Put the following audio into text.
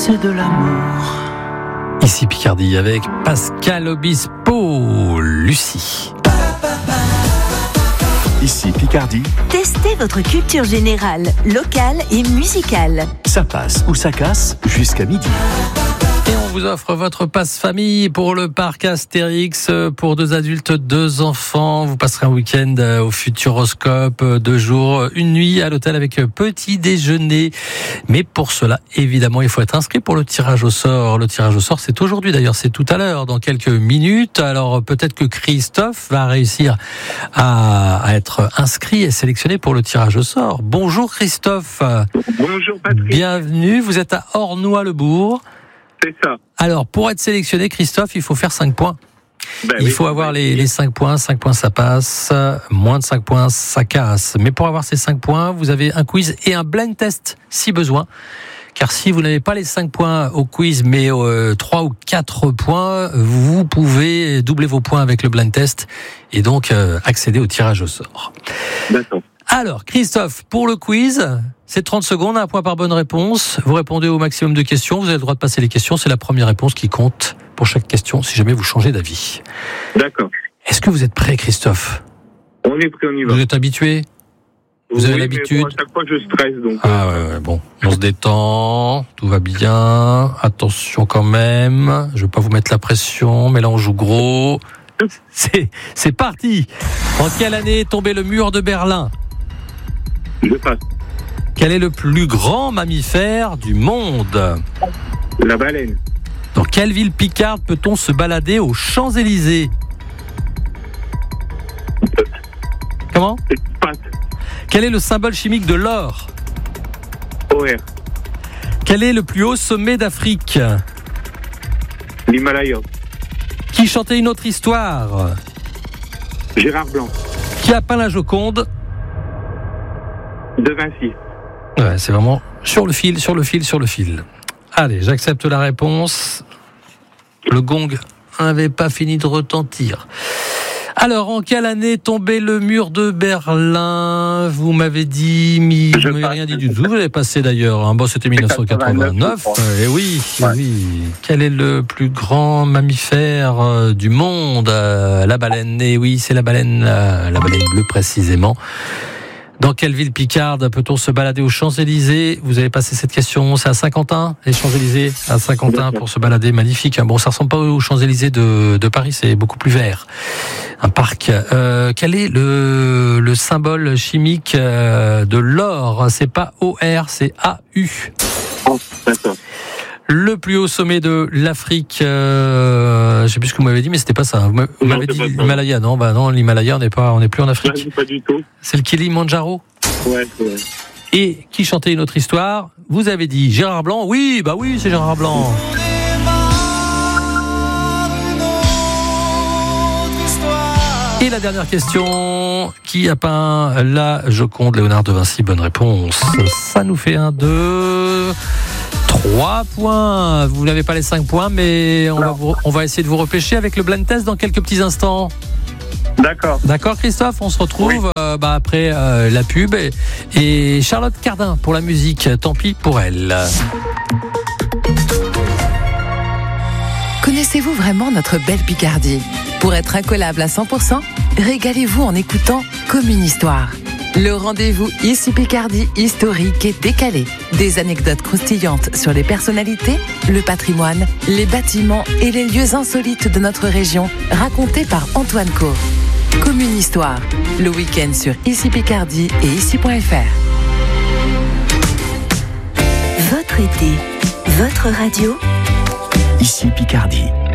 c'est de l'amour. Ici Picardie avec Pascal Obispo, Lucie. Ici Picardie, Testez votre culture générale, locale et musicale. ça passe ou ça casse jusqu'à midi. Et on vous offre votre passe-famille pour le parc Astérix pour 2 adultes, 2 enfants. Vous passerez un week-end au Futuroscope, 2 jours, 1 nuit à l'hôtel avec petit déjeuner. Mais pour cela, évidemment, il faut être inscrit pour le tirage au sort. Le tirage au sort, c'est aujourd'hui d'ailleurs, c'est tout à l'heure, dans quelques minutes. Alors peut-être que Christophe va réussir à être inscrit et sélectionné pour le tirage au sort. Bonjour Christophe. Bonjour Patrick. Bienvenue, vous êtes à Ornois-le-Bourg. C'est ça. Alors, pour être sélectionné, Christophe, il faut faire 5 points. Il faut avoir les 5 points. 5 points, ça passe. Moins de 5 points, ça casse. Mais pour avoir ces 5 points, vous avez un quiz et un blind test, si besoin. Car si vous n'avez pas les 5 points au quiz, mais 3 ou 4 points, vous pouvez doubler vos points avec le blind test et donc accéder au tirage au sort. D'accord. Alors, Christophe, pour le quiz, c'est 30 secondes, 1 point par bonne réponse. Vous répondez au maximum de questions. Vous avez le droit de passer les questions. C'est la première réponse qui compte pour chaque question, si jamais vous changez d'avis. D'accord. Est-ce que vous êtes prêt, Christophe ? On est prêt, on y va. Vous êtes habitué ? Vous avez l'habitude ? Mais bon, à chaque fois, je stresse, donc. Ouais, bon. On se détend, tout va bien. Attention quand même. Je vais pas vous mettre la pression, mais là, on joue gros. C'est parti. En quelle année est tombé le mur de Berlin ? Je passe. Quel est le plus grand mammifère du monde ? La baleine. Dans quelle ville picarde peut-on se balader aux Champs-Élysées ? Comment ? Passe. Quel est le symbole chimique de l'or ? OR. Quel est le plus haut sommet d'Afrique ? L'Himalaya. Qui chantait une autre histoire ? Gérard Blanc. Qui a peint la Joconde ? De Vinci. Ouais, c'est vraiment sur le fil. Allez, j'accepte la réponse. Le gong n'avait pas fini de retentir. Alors, en quelle année est tombé le mur de Berlin ? Vous m'avez dit, je ne m'avez rien dit du tout. Vous l'avez passé d'ailleurs. Bon, c'était 1989. Oui. Quel est le plus grand mammifère du monde ? La baleine. Et oui, c'est la baleine bleue précisément. Dans quelle ville picarde peut-on se balader aux Champs-Élysées ? Vous avez passé cette question, c'est à Saint-Quentin, les Champs-Élysées, à Saint-Quentin pour se balader, magnifique. Bon, ça ressemble pas aux Champs-Élysées de Paris, c'est beaucoup plus vert. Un parc. Quel est le symbole chimique de l'or ? C'est pas OR, c'est AU. Oh, d'accord. Le plus haut sommet de l'Afrique, je sais plus ce que vous m'avez dit, mais c'était pas ça. Vous m'avez dit l'Himalaya, non ? Non, l'Himalaya, on n'est plus en Afrique. Pas du tout. C'est le Kilimandjaro ? Ouais. Et qui chantait une autre histoire ? Vous avez dit Gérard Blanc ? Oui, c'est Gérard Blanc. Et la dernière question, qui a peint la Joconde ? Léonard de Vinci, bonne réponse. Ça nous fait 1, 2, 3 points. Vous n'avez pas les 5 points, mais on va essayer de vous repêcher avec le blind test dans quelques petits instants. D'accord. D'accord, Christophe, on se retrouve après la pub et Charlotte Cardin pour la musique. Tant pis pour elle. Connaissez-vous vraiment notre belle Picardie ? Pour être incollable à 100%, régalez-vous en écoutant Comme une histoire. Le rendez-vous Ici Picardie historique et décalé. Des anecdotes croustillantes sur les personnalités, le patrimoine, les bâtiments et les lieux insolites de notre région, racontés par Antoine Co. Comme une histoire, le week-end sur Ici Picardie et ici.fr. Votre été, votre radio. Ici Picardie.